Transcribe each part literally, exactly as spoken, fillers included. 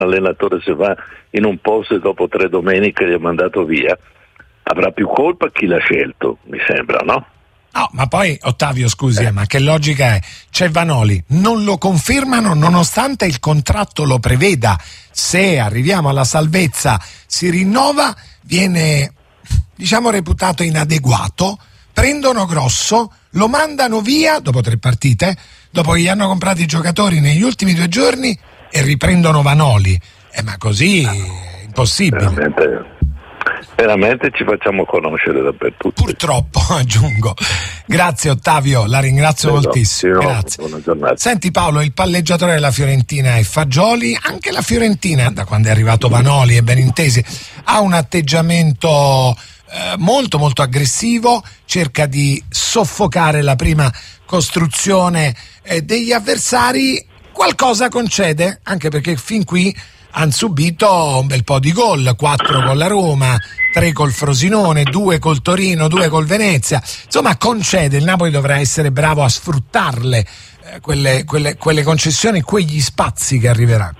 allenatore se va in un posto e dopo tre domeniche gli ha mandato via, avrà più colpa chi l'ha scelto, mi sembra, no? No, ma poi Ottavio, scusi, eh. ma che logica è? C'è Vanoli, non lo confermano nonostante il contratto lo preveda. Se arriviamo alla salvezza si rinnova, viene, diciamo, reputato inadeguato, prendono Grosso, lo mandano via dopo tre partite, dopo che gli hanno comprato i giocatori negli ultimi due giorni e riprendono Vanoli. Eh, ma così è impossibile. Veramente, veramente ci facciamo conoscere dappertutto. Purtroppo, aggiungo. Grazie Ottavio, la ringrazio Sì, moltissimo. no, Grazie. buona giornata. Senti Paolo, il palleggiatore della Fiorentina è Fagioli. Anche la Fiorentina, da quando è arrivato Vanoli, è ben intesi, ha un atteggiamento eh, molto molto aggressivo, cerca di soffocare la prima costruzione eh, degli avversari. Qualcosa concede, anche perché fin qui hanno subito un bel po' di gol, quattro con la Roma, tre col Frosinone, due col Torino, due col Venezia. Insomma, concede, il Napoli dovrà essere bravo a sfruttarle, eh, quelle, quelle, quelle concessioni, quegli spazi che arriveranno.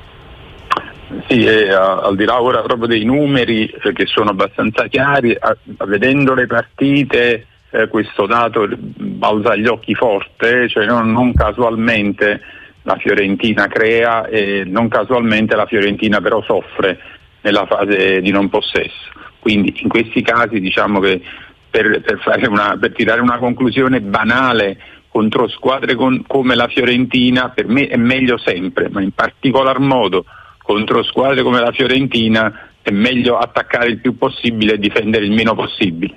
Sì, e, a, al di là ora proprio dei numeri eh, che sono abbastanza chiari, a, a vedendo le partite eh, questo dato balza agli occhi forte, cioè non, non casualmente la Fiorentina crea e non casualmente la Fiorentina però soffre nella fase di non possesso. Quindi in questi casi diciamo che per, per, fare una, per tirare una conclusione banale contro squadre con, come la Fiorentina, per me è meglio sempre, ma in particolar modo contro squadre come la Fiorentina è meglio attaccare il più possibile e difendere il meno possibile.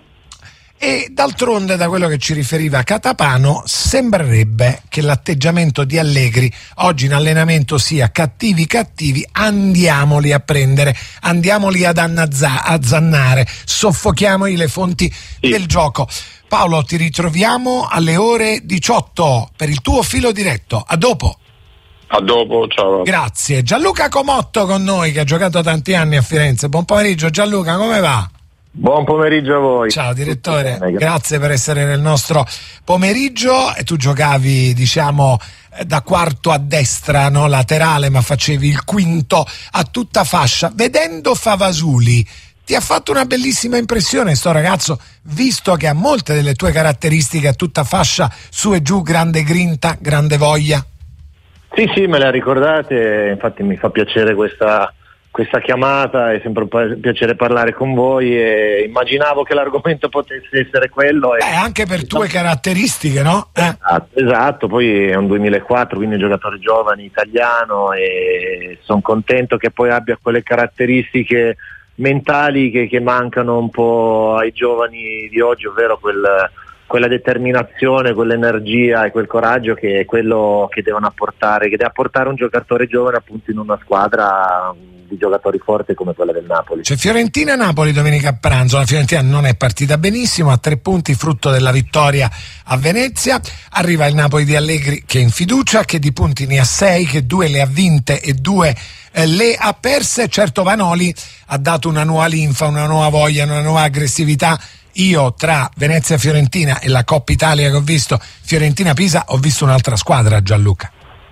E d'altronde, da quello che ci riferiva Catapano, sembrerebbe che l'atteggiamento di Allegri oggi in allenamento sia: cattivi cattivi, andiamoli a prendere, andiamoli ad annazza- azzannare, soffochiamoli le fonti sì. del gioco. Paolo, ti ritroviamo alle ore diciotto per il tuo filo diretto. A dopo. A dopo, ciao. Grazie. Gianluca Comotto con noi, che ha giocato tanti anni a Firenze. Buon pomeriggio Gianluca, come va? Buon pomeriggio a voi. Ciao direttore, grazie per essere nel nostro pomeriggio. E tu giocavi, diciamo, da quarto a destra, no? Laterale, ma facevi il quinto a tutta fascia. Vedendo Favasuli, ti ha fatto una bellissima impressione sto ragazzo, visto che ha molte delle tue caratteristiche a tutta fascia, su e giù, grande grinta, grande voglia? Sì, sì, me le ricordate, infatti mi fa piacere questa... questa chiamata, è sempre un piacere parlare con voi e immaginavo che l'argomento potesse essere quello. E... Eh, anche per tue caratteristiche, no? Eh. Esatto, esatto, poi è un duemilaquattro, quindi un giocatore giovane italiano e sono contento che poi abbia quelle caratteristiche mentali che, che mancano un po' ai giovani di oggi, ovvero quel... quella determinazione, quell'energia e quel coraggio che è quello che devono apportare, che deve apportare un giocatore giovane appunto in una squadra di giocatori forti come quella del Napoli. C'è Fiorentina-Napoli domenica a pranzo. La Fiorentina non è partita benissimo, a tre punti frutto della vittoria a Venezia. Arriva il Napoli di Allegri che è in fiducia, che di punti ne ha sei, che due le ha vinte e due eh, le ha perse. Certo, Vanoli ha dato una nuova linfa, una nuova voglia, una nuova aggressività. Io tra Venezia e Fiorentina e la Coppa Italia che ho visto, Fiorentina-Pisa, ho visto un'altra squadra, Gianluca.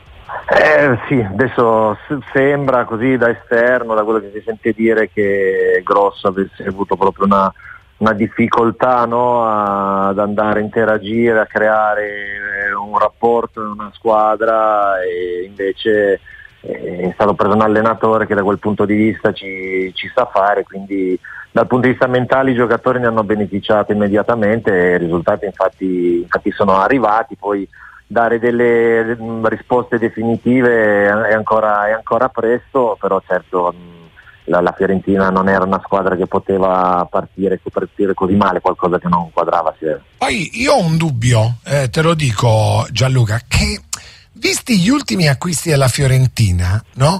Eh sì, adesso sembra così da esterno, da quello che si sente dire, che Grosso avesse avuto proprio una, una difficoltà, no, ad andare a interagire, a creare un rapporto in una squadra, e invece è stato preso un allenatore che da quel punto di vista ci, ci sa fare, quindi dal punto di vista mentale i giocatori ne hanno beneficiato immediatamente e i risultati infatti, infatti sono arrivati. Poi dare delle risposte definitive è ancora, è ancora presto, però certo la, la Fiorentina non era una squadra che poteva partire, partire così male, qualcosa che non quadrava. Sì. Poi io ho un dubbio, eh, te lo dico Gianluca, che visti gli ultimi acquisti della Fiorentina, no?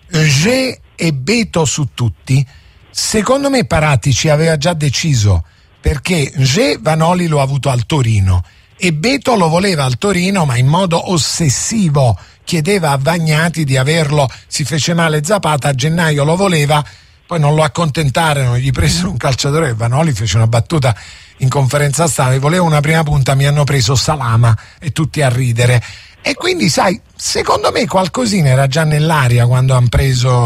Ge e Beto su tutti, secondo me Paratici aveva già deciso, perché Ge Vanoli lo ha avuto al Torino e Beto lo voleva al Torino, ma in modo ossessivo chiedeva a Vagnati di averlo, si fece male Zapata, a gennaio lo voleva, poi non lo accontentarono, gli presero un calciatore, e Vanoli fece una battuta in conferenza stampa: volevo una prima punta, mi hanno preso Salama, e tutti a ridere. E quindi sai, secondo me qualcosina era già nell'aria quando hanno preso